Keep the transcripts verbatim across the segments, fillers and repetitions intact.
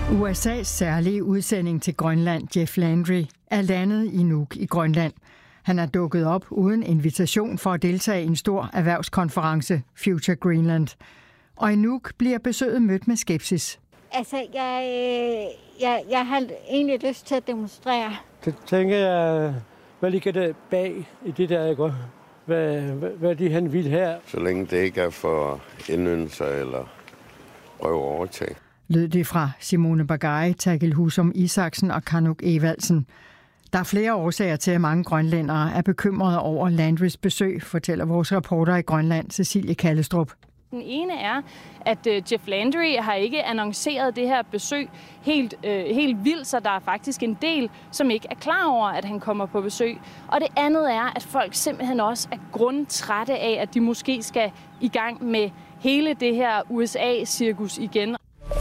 U S A's særlige udsending til Grønland, Jeff Landry, er landet i Nuuk i Grønland. Han er dukket op uden invitation for at deltage i en stor erhvervskonference, Future Greenland. Og i Nuuk bliver besøget mødt med skepsis. Altså, jeg, jeg, jeg har egentlig lyst til at demonstrere. Så tænker jeg, hvad ligger der bag i det der, ikke? Hvad, hvad, hvad de han vil her? Så længe det ikke er for indyndelser eller prøve at overtage. Lød det fra Simone Bagay, Tagil Husum Isaksen og Kanuk Evaldsen. Der er flere årsager til, at mange grønlændere er bekymrede over Landrys besøg, fortæller vores reporter i Grønland, Cecilie Kallestrup. Den ene er, at Jeff Landry har ikke annonceret det her besøg helt, øh, helt vildt, så der er faktisk en del, som ikke er klar over, at han kommer på besøg. Og det andet er, at folk simpelthen også er grundtrætte af, at de måske skal i gang med hele det her U S A-cirkus igen.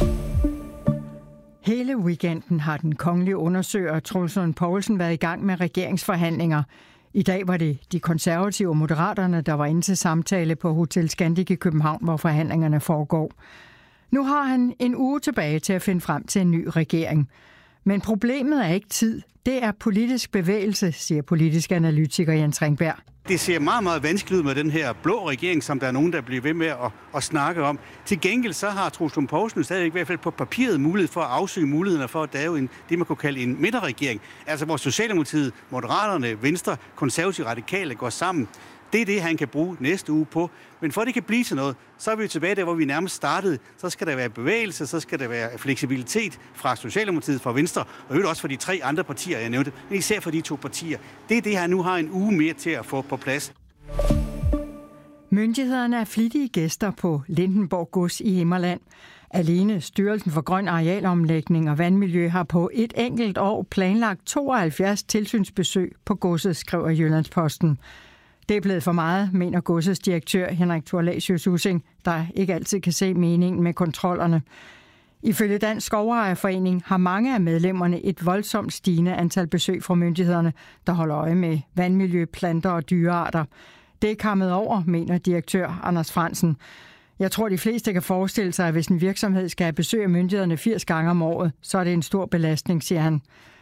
Hele weekenden har den kongelige undersøger Troels Lund Poulsen været i gang med regeringsforhandlinger. I dag var det de konservative og moderaterne, der var inde til samtale på Hotel Scandic i København, hvor forhandlingerne foregår. Nu har han en uge tilbage til at finde frem til en ny regering. Men problemet er ikke tid. Det er politisk bevægelse, siger politisk analytiker Jens Ringberg. Det ser meget, meget vanskeligt ud med den her blå regering, som der er nogen, der bliver ved med at, at snakke om. Til gengæld så har Troels Lund Poulsen stadig i hvert fald på papiret mulighed for at afsøge mulighederne for, at der er jo en, det, man kunne kalde en midterregering. Altså hvor Socialdemokratiet, Moderaterne, Venstre, Konservative Radikale går sammen. Det er det, han kan bruge næste uge på. Men for at det kan blive til noget, så er vi tilbage der, hvor vi nærmest startede. Så skal der være bevægelse, så skal der være fleksibilitet fra Socialdemokratiet, fra Venstre, og øvrigt også for de tre andre partier, jeg nævnte. Men især for de to partier. Det er det, han nu har en uge mere til at få på plads. Myndighederne er flittige gæster på Lindenborg Gods i Himmerland. Alene Styrelsen for Grøn Arealomlægning og Vandmiljø har på et enkelt år planlagt tooghalvfjerds tilsynsbesøg på godset, skriver Jyllandsposten. Det er blevet for meget, mener godsets direktør Henrik Thorlasius Ussing, der ikke altid kan se meningen med kontrollerne. Ifølge Dansk Skovejerforening har mange af medlemmerne et voldsomt stigende antal besøg fra myndighederne, der holder øje med vandmiljø, planter og dyrearter. Det er kammet over, mener direktør Anders Fransen. Jeg tror, de fleste kan forestille sig, at hvis en virksomhed skal have besøg af myndighederne firs gange om året, så er det en stor belastning, siger han.